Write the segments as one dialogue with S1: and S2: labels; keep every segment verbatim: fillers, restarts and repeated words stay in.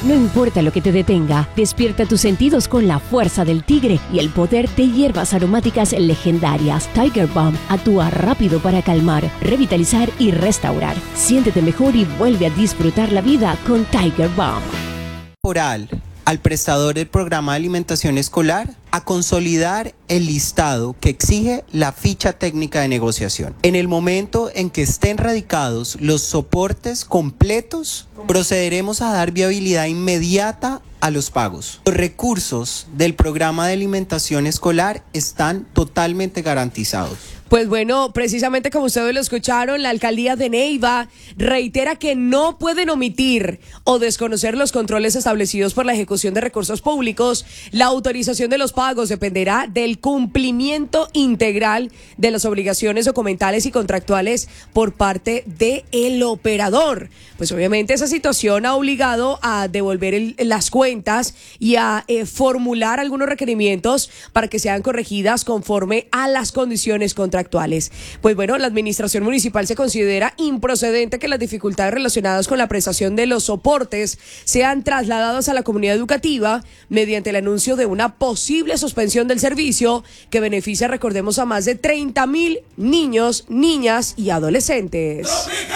S1: No importa lo que te detenga, despierta tus sentidos con la fuerza del tigre y el poder de hierbas aromáticas legendarias. Tiger Balm actúa rápido para calmar, revitalizar y restaurar. Siéntete mejor y vuelve a disfrutar la vida con Tiger Balm.
S2: Oral al prestador del programa de alimentación escolar a consolidar el listado que exige la ficha técnica de negociación. En el momento en que estén radicados los soportes completos, procederemos a dar viabilidad inmediata a los pagos. Los recursos del programa de alimentación escolar están totalmente garantizados.
S3: Pues bueno, precisamente como ustedes lo escucharon, la alcaldía de Neiva reitera que no pueden omitir o desconocer los controles establecidos por la ejecución de recursos públicos. La autorización de los pagos dependerá del cumplimiento integral de las obligaciones documentales y contractuales por parte del operador. Pues obviamente esa situación ha obligado a devolver el, las cuentas y a eh, formular algunos requerimientos para que sean corregidas conforme a las condiciones contractuales. Actuales. Pues bueno, la administración municipal se considera improcedente que las dificultades relacionadas con la prestación de los soportes sean trasladadas a la comunidad educativa mediante el anuncio de una posible suspensión del servicio que beneficia, recordemos, a más de treinta mil niños, niñas y adolescentes.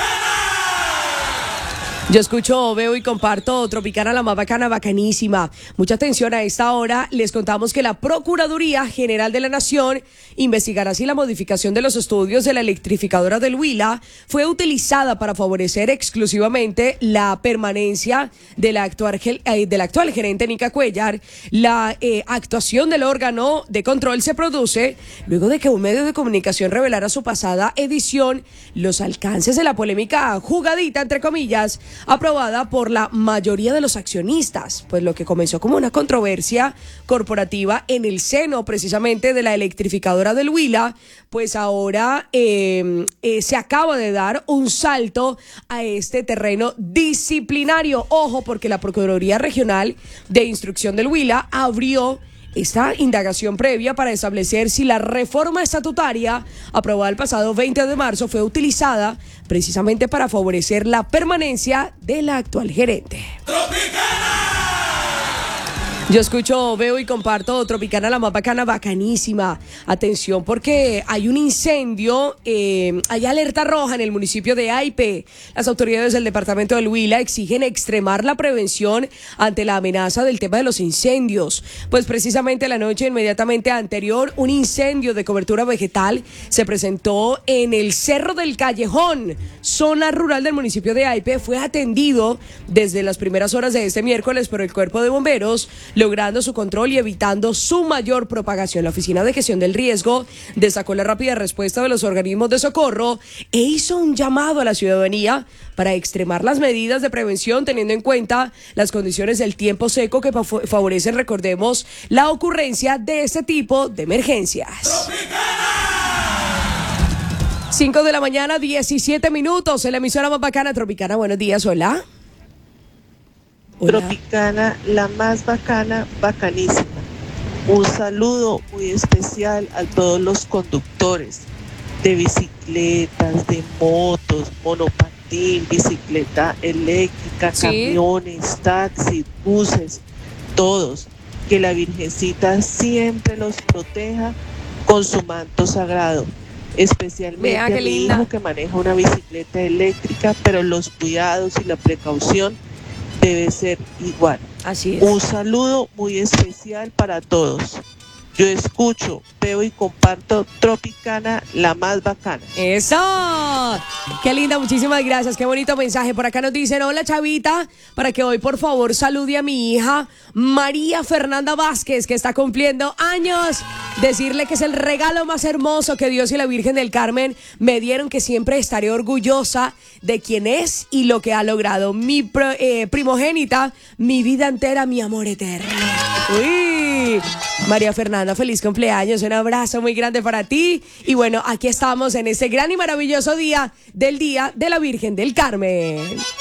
S3: Yo escucho, veo y comparto Tropicana, la más bacana, bacanísima. Mucha atención a esta hora. Les contamos que la Procuraduría General de la Nación investigará si la modificación de los estudios de la electrificadora del Huila fue utilizada para favorecer exclusivamente la permanencia de la actual, eh, de la actual gerente Nica Cuellar. La eh, actuación del órgano de control se produce luego de que un medio de comunicación revelara su pasada edición los alcances de la polémica jugadita, entre comillas, aprobada por la mayoría de los accionistas, pues lo que comenzó como una controversia corporativa en el seno precisamente de la electrificadora del Huila, pues ahora eh, eh, se acaba de dar un salto a este terreno disciplinario. Ojo, porque la Procuraduría Regional de Instrucción del Huila abrió esta indagación previa para establecer si la reforma estatutaria aprobada el pasado veinte de marzo fue utilizada precisamente para favorecer la permanencia de la actual gerente. Yo escucho, veo y comparto Tropicana, la más bacana, bacanísima. Atención, porque hay un incendio, eh, hay alerta roja en el municipio de Aipe. Las autoridades del departamento del Huila exigen extremar la prevención ante la amenaza del tema de los incendios. Pues precisamente la noche inmediatamente anterior, un incendio de cobertura vegetal se presentó en el Cerro del Callejón, zona rural del municipio de Aipe. Fue atendido desde las primeras horas de este miércoles por el Cuerpo de Bomberos, logrando su control y evitando su mayor propagación. La Oficina de Gestión del Riesgo destacó la rápida respuesta de los organismos de socorro e hizo un llamado a la ciudadanía para extremar las medidas de prevención teniendo en cuenta las condiciones del tiempo seco que favorecen, recordemos, la ocurrencia de este tipo de emergencias. cinco de la mañana, diecisiete minutos, en la emisora más bacana, Tropicana. Buenos días, hola.
S4: Hola. Tropicana, la más bacana, bacanísima. Un saludo muy especial a todos los conductores de bicicletas, de motos, monopatín, bicicleta eléctrica, ¿sí?, camiones, taxis, buses, todos. Que la Virgencita siempre los proteja con su manto sagrado. Especialmente a mi linda. hijo que maneja una bicicleta eléctrica, pero los cuidados y la precaución debe ser igual.
S3: Así es.
S4: Un saludo muy especial para todos. Yo escucho, veo y comparto Tropicana, la más bacana.
S3: ¡Eso! ¡Qué linda! Muchísimas gracias. ¡Qué bonito mensaje! Por acá nos dicen, hola Chavita, para que hoy por favor salude a mi hija María Fernanda Vázquez, que está cumpliendo años. Decirle que es el regalo más hermoso que Dios y la Virgen del Carmen me dieron, que siempre estaré orgullosa de quién es y lo que ha logrado. Mi pro, eh, primogénita, mi vida entera, mi amor eterno. ¡Uy! María Fernanda, feliz cumpleaños, un abrazo muy grande para ti. Y bueno, aquí estamos en este gran y maravilloso día del Día de la Virgen del Carmen.